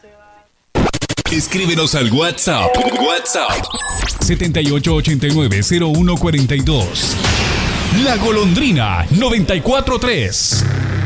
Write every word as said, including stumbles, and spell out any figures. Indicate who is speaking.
Speaker 1: Escríbenos al WhatsApp. WhatsApp. setenta y ocho ochenta y nueve cero uno cuarenta y dos. La Golondrina noventa y cuatro tres.